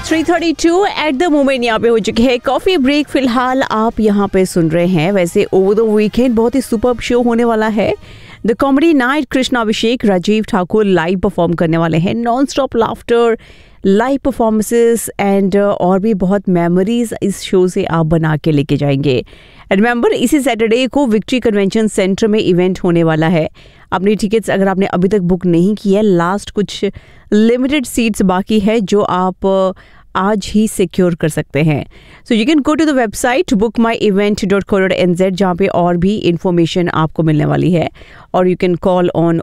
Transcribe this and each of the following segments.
3:32 at the moment यहाँ पे हो चुके हैं कॉफी ब्रेक। फिलहाल आप यहाँ पे सुन रहे हैं, वैसे ओवर द वीकेंड बहुत ही सुपर्ब शो होने वाला है। The comedy night, Krishna Abhishek, Rajiv Thakur live perform करने वाले हैं। Non stop laughter, live performances and और भी बहुत मेमोरीज इस शो से आप बना के लेके जाएंगे। रिमेंबर, इसी सैटरडे को विक्ट्री कन्वेंशन सेंटर में इवेंट होने वाला है। अपनी टिकट्स अगर आपने अभी तक बुक नहीं की है, लास्ट कुछ लिमिटेड सीट्स बाकी है जो आप आज ही सिक्योर कर सकते हैं। So you can go to the website bookmyevent.co.nz जहाँ पे और भी इंफॉर्मेशन आपको मिलने वाली है। और यू कैन कॉल ऑन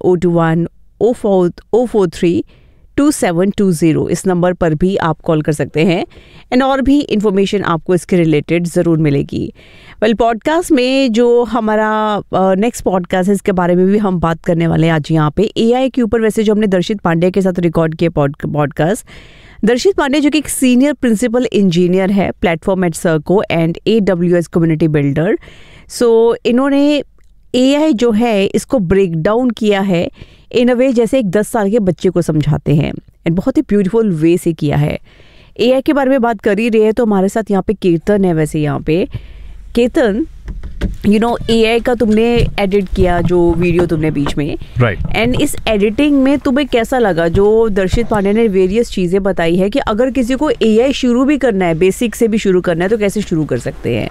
021-043-2720 इस नंबर पर भी आप कॉल कर सकते हैं एंड और भी इंफॉर्मेशन आपको इसके रिलेटेड ज़रूर मिलेगी। वेल, पॉडकास्ट में जो हमारा नेक्स्ट पॉडकास्ट है, इसके बारे में भी हम बात करने वाले हैं आज यहाँ पे। एआई के ऊपर वैसे जो हमने दर्शित पांडे के साथ रिकॉर्ड किया पॉडकास्ट। दर्शित पांडे जो कि एक सीनियर प्रिंसिपल इंजीनियर है platform eight सर्को and AWS community builder. सो इन्होंने एआई जो है इसको ब्रेक डाउन किया है इन अ वे जैसे एक 10 साल के बच्चे को समझाते हैं एंड बहुत ही ब्यूटीफुल वे से किया है। एआई के बारे में बात कर ही रहे हैं तो हमारे साथ यहाँ पे कीर्तन है। वैसे यहाँ पे कीर्तन, यू नो, एआई का तुमने एडिट किया जो वीडियो तुमने बीच में, राइट, एंड इस एडिटिंग में तुम्हें कैसा लगा? जो दर्शित पांडे ने वेरियस चीजें बताई है कि अगर किसी को एआई शुरू भी करना है, बेसिक से भी शुरू करना है, तो कैसे शुरू कर सकते हैं?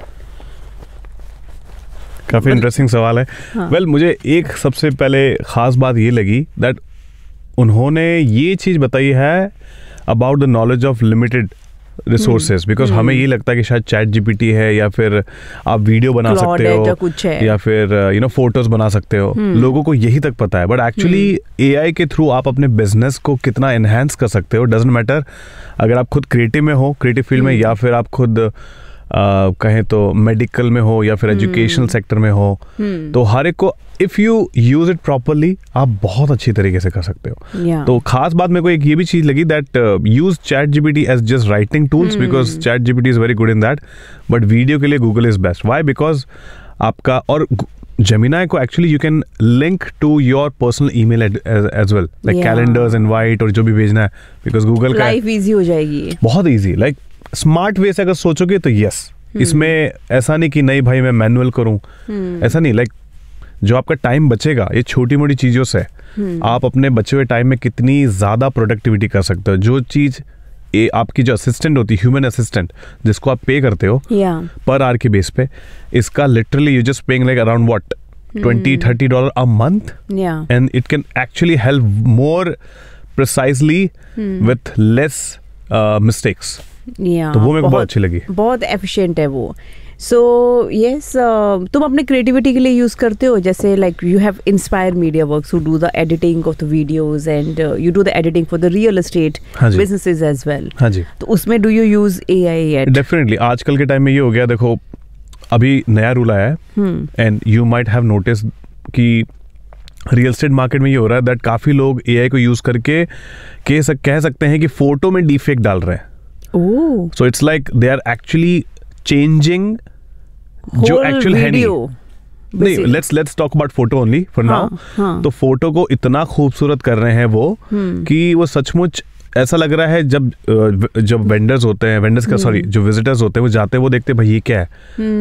काफी इंटरेस्टिंग सवाल है। वेल, मुझे एक सबसे पहले खास बात ये लगी दैट उन्होंने ये चीज बताई है about the knowledge of limited resources. Because हमें ये लगता है कि शायद चैट जीपीटी है या फिर आप वीडियो बना सकते हो या फिर फोटोज बना सकते हो, लोगों को यही तक पता है। बट एक्चुअली एआई के थ्रू आप अपने बिजनेस को कितना एनहांस कर सकते हो, डजंट मैटर अगर आप खुद क्रिएटिव में हो, क्रिएटिव फील्ड में, या फिर आप खुद कहें तो मेडिकल में हो या फिर एजुकेशनल सेक्टर में हो, तो हर एक को if you use it properly आप बहुत अच्छी तरीके से कर सकते हो। तो खास बात मेरे को एक ये भी चीज लगी that use chat GPT as just writing tools because chat GPT is very good in that, but video के लिए Google is best. Why? Because आपका और जेमिनाई को actually you can link to your personal email as well, like calendars, invite और जो भी भेजना है, बिकॉज गूगल का लाइफ इजी हो जाएगी, बहुत इजी। लाइक स्मार्ट वे से अगर सोचोगे तो यस, इसमें ऐसा नहीं कि नहीं भाई मैं मैनुअल करूं, ऐसा नहीं। लाइक जो आपका टाइम बचेगा ये छोटी मोटी चीजों से आप अपने बचे हुए टाइम में कितनी ज्यादा प्रोडक्टिविटी कर सकते हो। जो चीज आपकी जो असिस्टेंट होती है, ह्यूमन असिस्टेंट, जिसको आप पे करते हो पर आवर के बेस पे, इसका literally you just paying like around what $20-30 a month, and it can actually help more precisely with less mistakes. तो वो मेरे को बहुत अच्छी लगी, बहुत एफिशिएंट है वो। सो यस, तुम अपने क्रिएटिविटी के लिए यूज करते हो, जैसे like you have inspire media works who do the editing of the videos and you do the editing for the real estate businesses as well. हाँ जी, तो उसमें do you use AI eight? Definitely. आजकल के time में ये हो गया, देखो अभी नया रूल आया है and you might have notice कि रियल एस्टेट मार्केट में ये हो रहा है दैट काफी लोग एआई को यूज करके कह सकते हैं कि फोटो में डीफेक्ट डाल रहे हैं। So it's like they are actually changing जो एक्चुअल है नहीं। Let's talk about photo only for now। तो फोटो को इतना खूबसूरत कर रहे हैं वो कि वो सचमुच ऐसा लग रहा है जब वेंडर्स होते हैं, जो विजिटर्स होते हैं वो जाते हैं, वो देखते हैं भाई ये क्या है।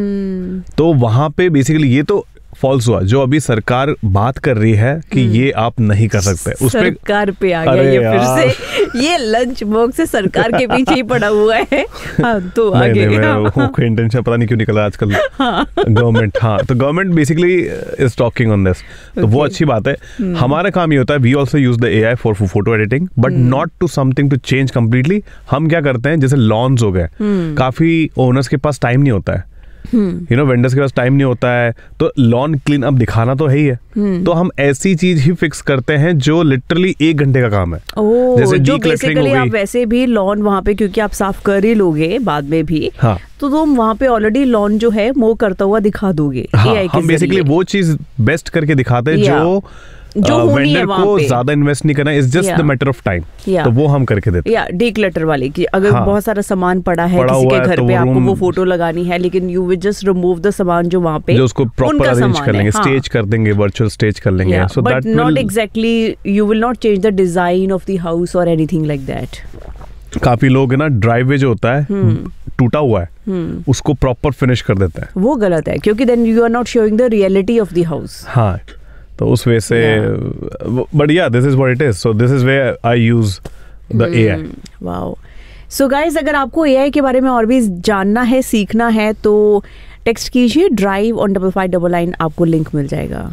तो वहां पे बेसिकली ये तो फॉल्स हुआ। जो अभी सरकार बात कर रही है कि ये आप नहीं कर सकते, उस पे सरकार पे आ गया ये फिर से, ये लंच बॉक्स से सरकार के पीछे ही पड़ा हुआ है। हाँ, तो आगे इंटेंशन पता नहीं क्यों निकला आजकल गवर्नमेंट। हाँ, तो government basically is talking on this, तो वो अच्छी बात है। हमारा काम ये होता है, we also use the AI for photo editing, but not to something to change completely. हम क्या करते हैं, जैसे लॉन्स हो गए, काफी ओनर्स के पास टाइम नहीं होता है, वेंडर्स के पास टाइम नहीं होता है, तो लॉन क्लीन अप दिखाना तो है ही है। तो हम ऐसी चीज ही फिक्स करते हैं जो लिटरली 1 घंटे का काम है। जैसे जो बेसिकली आप वैसे भी लॉन वहाँ पे, क्योंकि आप साफ कर ही लोगे बाद में भी, हाँ, तो तुम वहाँ पे ऑलरेडी लॉन जो है मूव करता हुआ दिखा दोगे। हाँ, हम बेसिकली वो चीज बेस्ट करके दिखाते हैं जो वेंडर को ज्यादा इन्वेस्ट नहीं करना, is just the matter of time. तो वो हम करके देते हैं। डीक्लटर वाली कि अगर बहुत सारा सामान पड़ा है किसी के घर पे, आपको वो फोटो लगानी है, लेकिन you will just remove the सामान जो वहाँ पे, जो उसको प्रॉपर अरेंज कर लेंगे, स्टेज कर देंगे, वर्चुअल स्टेज कर लेंगे। So that not exactly, you will not change the design of the house और एनीथिंग लाइक दैट। काफी लोग है ना ड्राइववे जो होता है टूटा हुआ है उसको प्रॉपर फिनिश कर देते हैं। वो गलत है क्योंकि then you are not showing the reality of the house. हाँ, तो उस वजह से बट या this is what it is, so this is where I use the AI. Wow. So guys, अगर आपको एआई के बारे में और भी जानना है, सीखना है, तो टेक्स्ट कीजिए ड्राइव ऑन 5599, आपको लिंक मिल जाएगा।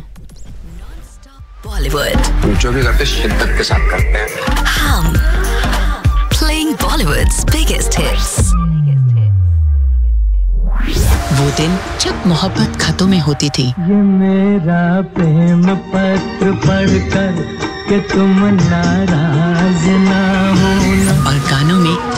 बॉलीवुड जो भी करते शिद्दत के साथ करते हैं। हम प्लेइंग बॉलीवुड्स बिगेस्ट हिट्स। वो दिन जब मोहब्बत खतों में होती थी। ये मेरा प्रेम पत्र पढ़कर कि तुम नाराज ना होना। और गानों में